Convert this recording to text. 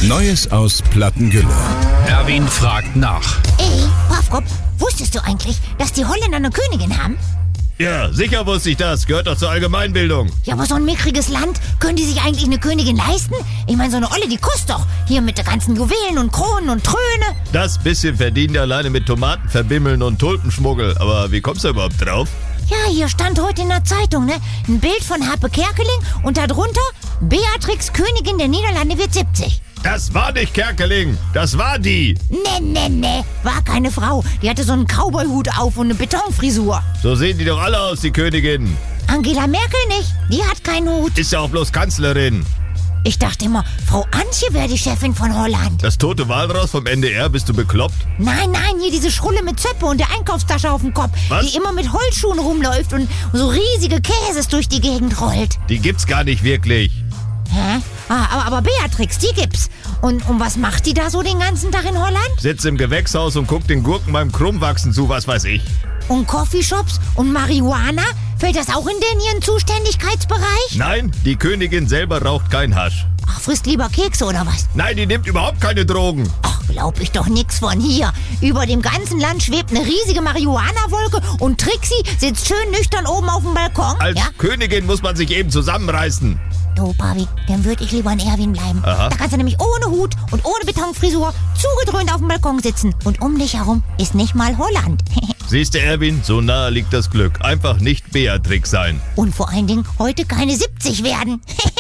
Neues aus Plattengülle. Erwin fragt nach. Ey, Pafkop, wusstest du eigentlich, dass die Holländer eine Königin haben? Ja, sicher wusste ich das. Gehört doch zur Allgemeinbildung. Ja, aber so ein mickriges Land, können die sich eigentlich eine Königin leisten? Ich meine, so eine Olle, die kostet doch. Hier mit den ganzen Juwelen und Kronen und Tröne. Das bisschen verdienen die alleine mit Tomaten verbimmeln und Tulpenschmuggel. Aber wie kommst du überhaupt drauf? Ja, hier stand heute in der Zeitung, ne? Ein Bild von Happe Kerkeling und darunter Beatrix, Königin der Niederlande, wird 70. Das war nicht Kerkeling, das war die. Nee, war keine Frau. Die hatte so einen Cowboyhut auf und eine Betonfrisur. So sehen die doch alle aus, die Königinnen. Angela Merkel nicht, die hat keinen Hut. Ist ja auch bloß Kanzlerin. Ich dachte immer, Frau Antje wäre die Chefin von Holland. Das tote Walraus vom NDR, bist du bekloppt? Nein, hier diese Schrulle mit Zöpfe und der Einkaufstasche auf dem Kopf. Was? Die immer mit Holzschuhen rumläuft und so riesige Käses durch die Gegend rollt. Die gibt's gar nicht wirklich. Hä? Aber Beatrix, die gibt's. Und was macht die da so den ganzen Tag in Holland? Sitzt im Gewächshaus und guckt den Gurken beim Krummwachsen zu, was weiß ich. Und Coffeeshops und Marihuana? Fällt das auch in ihren Zuständigkeitsbereich? Nein, die Königin selber raucht kein Hasch. Ach, frisst lieber Kekse oder was? Nein, die nimmt überhaupt keine Drogen. Ach, glaub ich doch nix von hier. Über dem ganzen Land schwebt eine riesige Marihuana-Wolke und Trixie sitzt schön nüchtern oben auf dem Balkon. Als Ja? Königin muss man sich eben zusammenreißen. Du, Pavi, dann würde ich lieber in Erwin bleiben. Aha. Da kannst du nämlich ohne Hut und ohne Betonfrisur zugedröhnt auf dem Balkon sitzen. Und um dich herum ist nicht mal Holland. Siehst du, Erwin, so nahe liegt das Glück. Einfach nicht Beatrix sein. Und vor allen Dingen heute keine 70 werden.